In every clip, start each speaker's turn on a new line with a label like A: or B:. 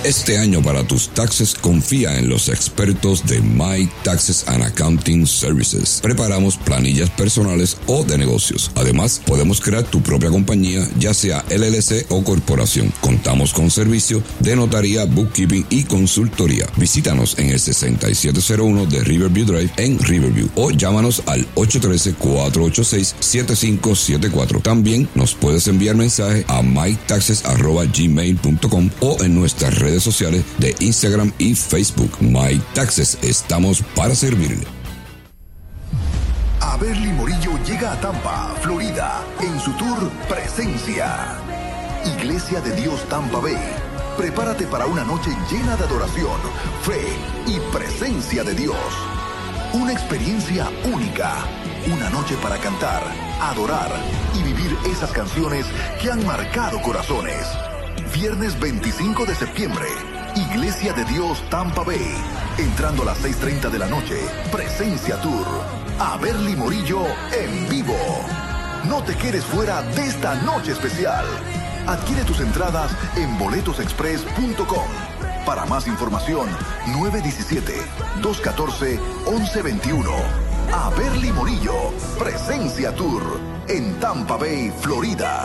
A: Este año para tus taxes confía en los expertos de My Taxes and Accounting Services. Preparamos planillas personales o de negocios. Además, podemos crear tu propia compañía, ya sea LLC o corporación. Contamos con servicio de notaría, bookkeeping y consultoría. Visítanos en el 6701 de Riverview Drive en Riverview o llámanos al 813-486-7574. También nos puedes enviar mensaje a mytaxes@gmail.com o en nuestras redes sociales de Instagram y Facebook. My Taxes, estamos para servirle.
B: Averly Morillo llega a Tampa, Florida, en su tour Presencia. Iglesia de Dios Tampa Bay. Prepárate para una noche llena de adoración, fe y presencia de Dios. Una experiencia única. Una noche para cantar, adorar y vivir esas canciones que han marcado corazones. Viernes 25 de septiembre, Iglesia de Dios Tampa Bay. Entrando a las 6:30 de la noche, Presencia Tour. Averly Morillo en vivo. No te quedes fuera de esta noche especial. Adquiere tus entradas en boletosexpress.com. Para más información, 917-214-1121. Averly Morillo, Presencia Tour, en Tampa Bay, Florida.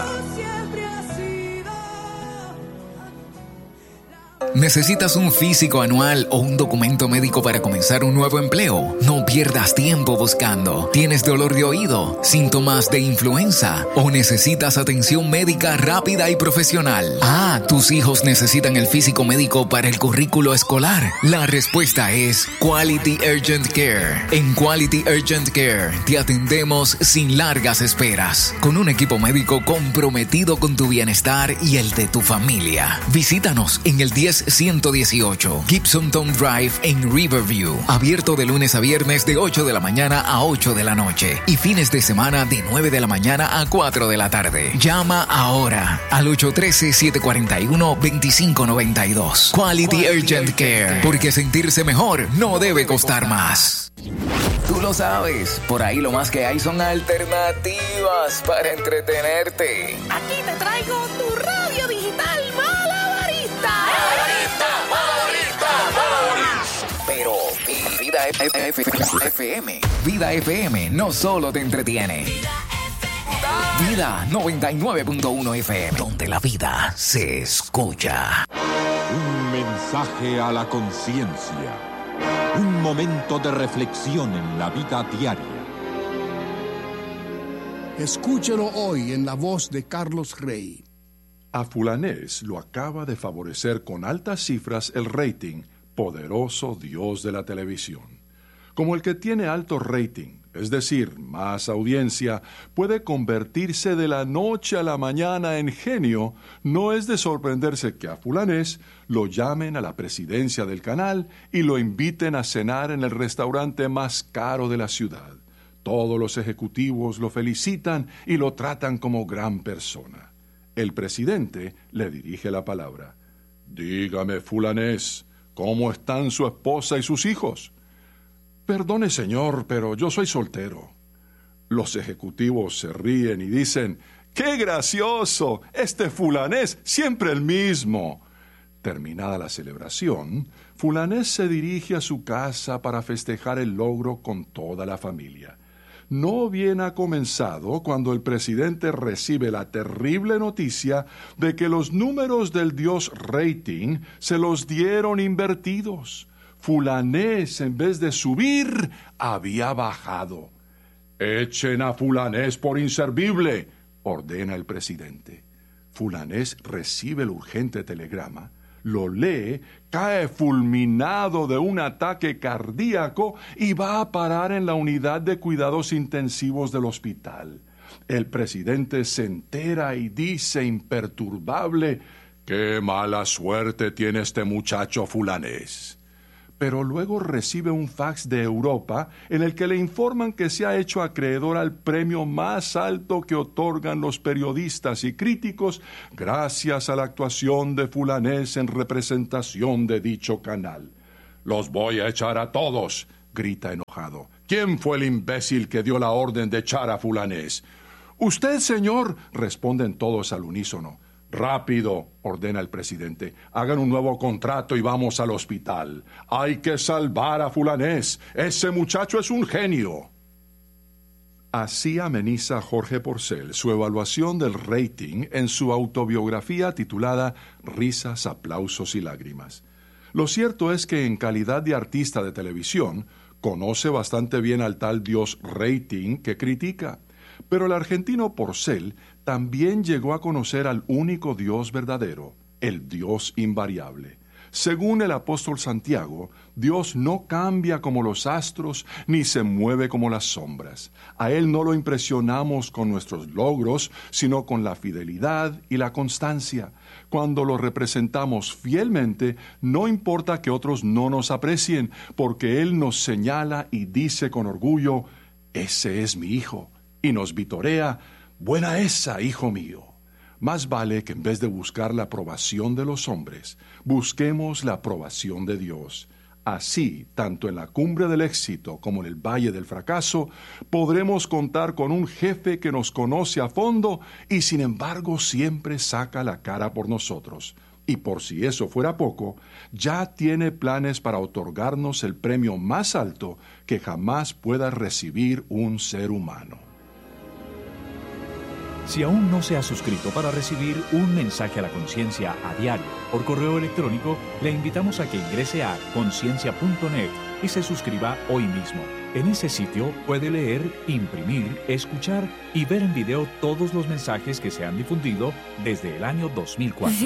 C: ¿Necesitas un físico anual o un documento médico para comenzar un nuevo empleo? No pierdas tiempo buscando. ¿Tienes dolor de oído, síntomas de influenza o necesitas atención médica rápida y profesional? ¿Tus hijos necesitan el físico médico para el currículo escolar? La respuesta es Quality Urgent Care. En Quality Urgent Care te atendemos sin largas esperas, con un equipo médico comprometido con tu bienestar y el de tu familia. Visítanos en el 10118 Gibson Town Drive en Riverview. Abierto de lunes a viernes de 8 de la mañana a 8 de la noche y fines de semana de 9 de la mañana a 4 de la tarde. Llama ahora al 813-741-2592. Quality Urgent Care, porque sentirse mejor no debe costar más. Tú lo sabes, por ahí lo más que hay son alternativas para entretenerte.
D: Aquí te traigo tu radio digital Malabarista.
C: Pero Vida FM no solo te entretiene. Vida 99.1 FM, donde la vida se escucha.
E: Un mensaje a la conciencia. Un momento de reflexión en la vida diaria.
F: Escúchelo hoy en la voz de Carlos Rey.
G: A Fulanés lo acaba de favorecer con altas cifras el rating, poderoso Dios de la televisión. Como el que tiene alto rating, es decir, más audiencia, puede convertirse de la noche a la mañana en genio, no es de sorprenderse que a Fulanés lo llamen a la presidencia del canal y lo inviten a cenar en el restaurante más caro de la ciudad. Todos los ejecutivos lo felicitan y lo tratan como gran persona. El presidente le dirige la palabra. Dígame, Fulanés, ¿cómo están su esposa y sus hijos? Perdone, señor, pero yo soy soltero. Los ejecutivos se ríen y dicen, ¡qué gracioso! Este Fulanés, siempre el mismo. Terminada la celebración, Fulanés se dirige a su casa para festejar el logro con toda la familia. No bien ha comenzado cuando el presidente recibe la terrible noticia de que los números del Dios rating se los dieron invertidos. Fulanés, en vez de subir, había bajado. «Echen a Fulanés por inservible», ordena el presidente. Fulanés recibe el urgente telegrama, lo lee, cae fulminado de un ataque cardíaco y va a parar en la unidad de cuidados intensivos del hospital. El presidente se entera y dice imperturbable, «¡Qué mala suerte tiene este muchacho Fulanés!». Pero luego recibe un fax de Europa en el que le informan que se ha hecho acreedor al premio más alto que otorgan los periodistas y críticos gracias a la actuación de Fulanés en representación de dicho canal. «Los voy a echar a todos», grita enojado. «¿Quién fue el imbécil que dio la orden de echar a Fulanés?» «Usted, señor», responden todos al unísono. Rápido, ordena el presidente. Hagan un nuevo contrato y vamos al hospital. Hay que salvar a Fulanés. Ese muchacho es un genio. Así ameniza Jorge Porcel su evaluación del rating en su autobiografía titulada Risas, aplausos y lágrimas. Lo cierto es que en calidad de artista de televisión, conoce bastante bien al tal dios rating que critica. Pero el argentino Porcel también llegó a conocer al único Dios verdadero, el Dios invariable. Según el apóstol Santiago, Dios no cambia como los astros ni se mueve como las sombras. A Él no lo impresionamos con nuestros logros, sino con la fidelidad y la constancia. Cuando lo representamos fielmente, no importa que otros no nos aprecien, porque Él nos señala y dice con orgullo, «Ese es mi hijo», y nos vitorea, «Buena esa, hijo mío». Más vale que en vez de buscar la aprobación de los hombres, busquemos la aprobación de Dios. Así, tanto en la cumbre del éxito como en el valle del fracaso, podremos contar con un jefe que nos conoce a fondo y sin embargo siempre saca la cara por nosotros. Y por si eso fuera poco, ya tiene planes para otorgarnos el premio más alto que jamás pueda recibir un ser humano.
H: Si aún no se ha suscrito para recibir un mensaje a la conciencia a diario por correo electrónico, le invitamos a que ingrese a conciencia.net y se suscriba hoy mismo. En ese sitio puede leer, imprimir, escuchar y ver en video todos los mensajes que se han difundido desde el año 2004.